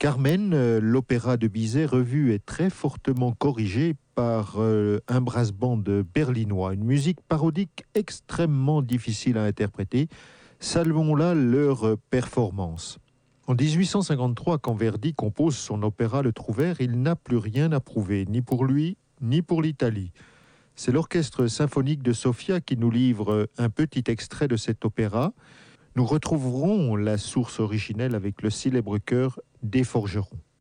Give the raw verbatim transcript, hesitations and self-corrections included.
Carmen, euh, l'opéra de Bizet revu et très fortement corrigé par euh, un brass band berlinois, une musique parodique extrêmement difficile à interpréter. Saluons là leur performance. En dix-huit cent cinquante-trois, quand Verdi compose son opéra Le Trouvère, il n'a plus rien à prouver, ni pour lui, ni pour l'Italie. C'est l'orchestre symphonique de Sofia qui nous livre un petit extrait de cet opéra. Nous retrouverons la source originelle avec le célèbre chœur des Forgerons.